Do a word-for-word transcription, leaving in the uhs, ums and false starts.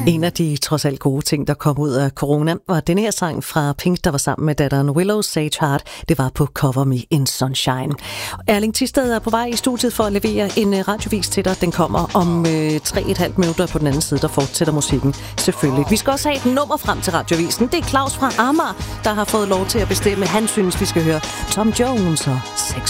En af de trods alt gode ting, der kom ud af corona, var den her sang fra Pink, der var sammen med datteren Willow Sage Hart. Det var på Cover Me in Sunshine. Erling Thisted er på vej i studiet for at levere en radiovis til dig. Den kommer om øh, tre og et halvt minutter på den anden side, der fortsætter musikken selvfølgelig. Vi skal også have et nummer frem til radiovisen. Det er Claus fra Amager, der har fået lov til at bestemme. Han synes, vi skal høre Tom Jones og Sex